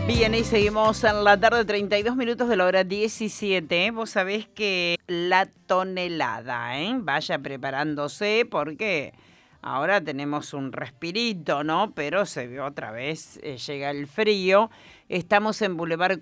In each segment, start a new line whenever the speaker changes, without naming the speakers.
Bien, y seguimos en la tarde, 32 minutos de la hora 17. Vos sabés que la tonelada, vaya preparándose porque ahora tenemos un respirito, ¿no? Pero se ve otra vez, llega el frío. Estamos en Boulevard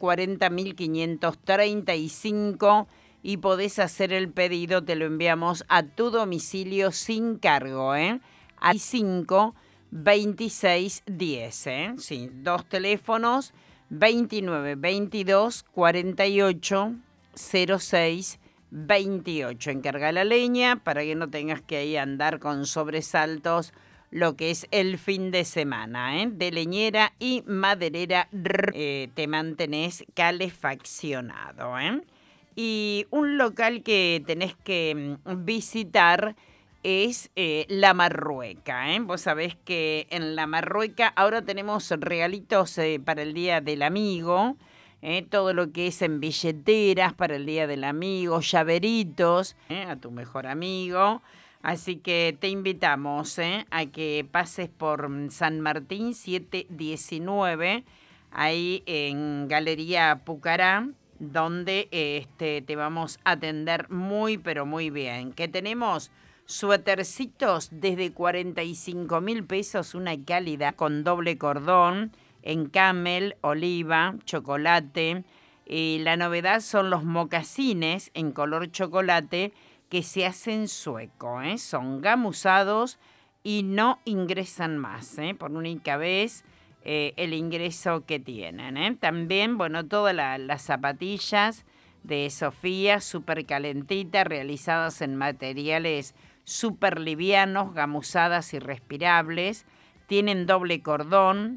40.535 y podés hacer el pedido, te lo enviamos a tu domicilio sin cargo, ¿eh? Al 5 26 10, ¿eh? Sí, dos teléfonos. 29 22 48 06 28. Encarga la leña para que no tengas que ahí andar con sobresaltos lo que es el fin de semana, ¿eh? De leñera y maderera te mantenés calefaccionado, ¿eh? Y un local que tenés que visitar es La Marrueca, ¿eh? Vos sabés que en La Marrueca ahora tenemos regalitos para el Día del Amigo, todo lo que es en billeteras para el Día del Amigo, llaveritos a tu mejor amigo. Así que te invitamos a que pases por San Martín 719, ahí en Galería Pucará, donde te vamos a atender muy, pero muy bien. Que tenemos suétercitos desde 45.000 pesos, una calidad con doble cordón, en camel, oliva, chocolate. Y la novedad son los mocasines en color chocolate que se hacen sueco, ¿eh? Son gamuzados y no ingresan más, ¿eh? Por única vez el ingreso que tienen, ¿eh? También, bueno, todas las zapatillas de Sofía, súper calentitas, realizadas en materiales súper livianos, gamuzadas y respirables. Tienen doble cordón,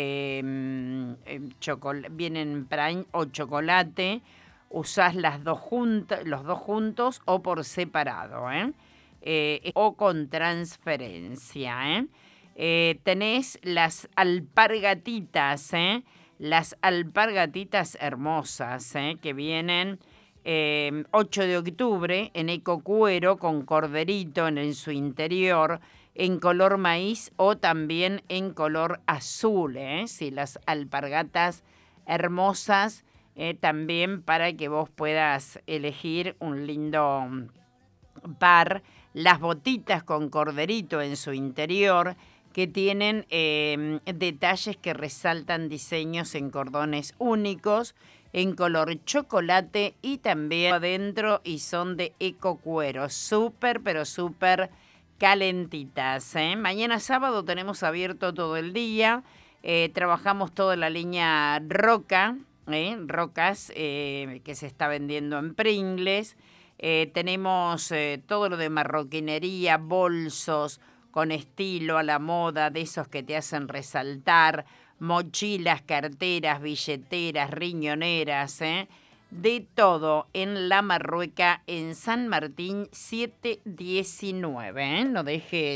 vienen prime o chocolate. Usás los dos juntos o por separado, o con transferencia, tenés las alpargatitas, las alpargatitas hermosas, que vienen 8 de octubre en ecocuero con corderito en su interior, en color maíz o también en color azul, sí, las alpargatas hermosas, también para que vos puedas elegir un lindo par. Las botitas con corderito en su interior, que tienen detalles que resaltan diseños en cordones únicos, en color chocolate y también adentro, y son de ecocuero, súper, pero súper calentitas, ¿eh? Mañana sábado tenemos abierto todo el día, trabajamos toda la línea Roca, rocas que se está vendiendo en Pringles. Tenemos todo lo de marroquinería, bolsos con estilo a la moda, de esos que te hacen resaltar, mochilas, carteras, billeteras, riñoneras, de todo en La Marrueca, en San Martín 719, no dejes